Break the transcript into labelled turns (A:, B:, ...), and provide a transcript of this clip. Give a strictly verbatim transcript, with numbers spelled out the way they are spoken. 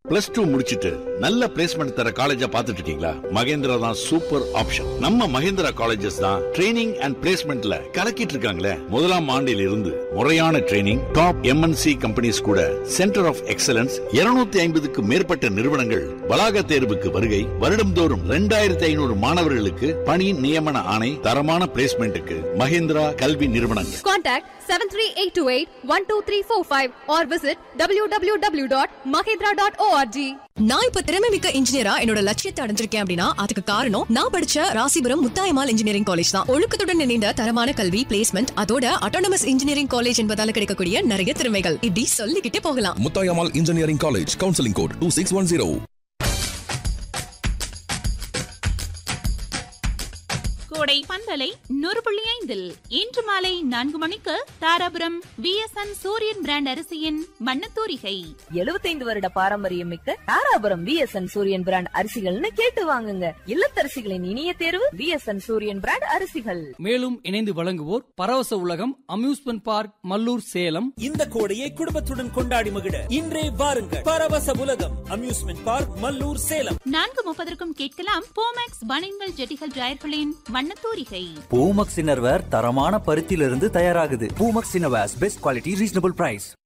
A: Plus two முடிச்சிட்டு நல்ல placement தர காலேஜா பாத்துட்டு இருக்கீங்களா? மகேந்திரா தான் சூப்பர் ஆப்ஷன். நம்ம மகேந்திரா காலேஜஸ் தான் ட்ரைனிங் அண்ட் பிளேஸ்மெண்ட்ல கலக்கிட்டு இருக்காங்களே. முதலாம் ஆண்டில் இருந்து முறையான ட்ரைனிங், டாப் எம்என்சி கம்பெனிஸ் கூட சென்டர் ஆஃப் எக்ஸலன்ஸ், இருநூத்தி ஐம்பதுக்கு மேற்பட்ட நிறுவனங்கள் வளாக தேர்வுக்கு வருகை, வருடம்தோறும் இரண்டாயிரத்தி ஐநூறு மாணவர்களுக்கு பணி நியமன ஆணை, தரமான பிளேஸ்மெண்ட்டுக்கு மகேந்திரா கல்வி நிறுவனங்கள்.
B: Contact seven three eight two eight one two three four five or visit w w w dot mahindra dot org.
C: நான் இப்ப திறமை மிக்க இன்ஜினியரா என்னோட லட்சியத்தை அடைஞ்சிருக்கேன் அப்படின்னா அதுக்கு காரணம் நான் படிச்ச ராசிபுரம் முத்தாயம்மாள் இன்ஜினியரிங் காலேஜ் தான். ஒழுக்கத்துடன் இணைந்த தரமான கல்வி, பிளேஸ்மெண்ட், அதோட அட்டானமஸ் இன்ஜினியரிங் காலேஜ் என்பதால கிடைக்கக்கூடிய நிறைய திறமைகள் இப்படி சொல்லிக்கிட்டே போகலாம்.
D: Muthayammal engineering college, counselling code two six one zero.
E: கோடை பண்பலை நூறு புள்ளி ஐந்தில் இன்று மாலை நான்கு மணிக்கு தாராபுரம் விஎஸ்என் சூரியன் பிராண்ட் அரிசியின் மண்ணத்தூரிகை.
F: எழுபத்தைந்து வருட பாரம்பரியம் மிக்க தாராபுரம் விஎஸ்என் சூரியன் பிராண்ட் அரிசிகள்னு கேட்டு வாங்குங்க. இல்லத்தரசிகளின் இனிய தேர்வு விஎஸ்என் சூரியன் பிராண்ட் அரிசிகள்.
G: மேலும் இணைந்து வழங்குவோர் பரவச உலகம் அம்யூஸ்மெண்ட் பார்க் மல்லூர் சேலம்.
H: இந்த கோடையை குடும்பத்துடன் கொண்டாடி மகிழ இன்றே வாருங்கள். பரவச உலகம் அம்யூஸ்மெண்ட் பார்க் மல்லூர் சேலம்.
E: நான்கு முப்பதற்கும் கேட்கலாம் போமேக்ஸ் பனியன்கள் ஜெட்டிகள் டிரையர்களின் மண்ணத்தூரிகை.
I: பூமக்ஸ் இன்னர்வேர் தரமான பருத்தியிலிருந்து தயாராகுது. Poomex innerwears best quality, reasonable price.